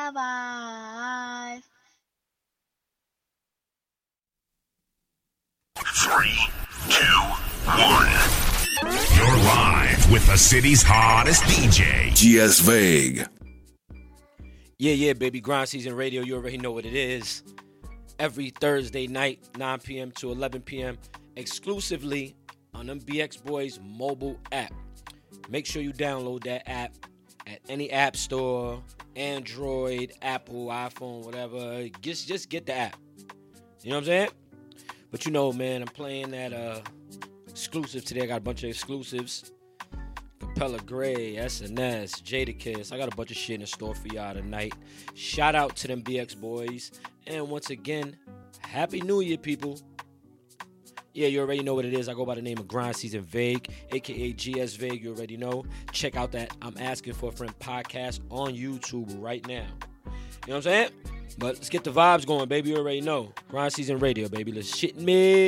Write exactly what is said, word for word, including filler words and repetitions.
vibe. Three, two, one. You're live with the city's hottest D J, G S Vague. Yeah, yeah, baby. Grind Season Radio. You already know what it is. Every Thursday night, nine p.m. to eleven p.m. exclusively on them B X Boys mobile app. Make sure you download that app at any app store, Android, Apple, iPhone, whatever. Just, just get the app. You know what I'm saying? But you know, man, I'm playing that uh, exclusive today. I got a bunch of exclusives. Capella Gray, S N S, Jadakiss. I got a bunch of shit in store for y'all tonight. Shout out to them B X Boys. And once again, Happy New Year, people. Yeah, you already know what it is. I go by the name of Grind Season Vague, a k a. G S Vague. You already know. Check out that I'm Asking for a Friend podcast on YouTube right now. You know what I'm saying? But let's get the vibes going, baby. You already know. Grind Season Radio, baby. Let's shit me.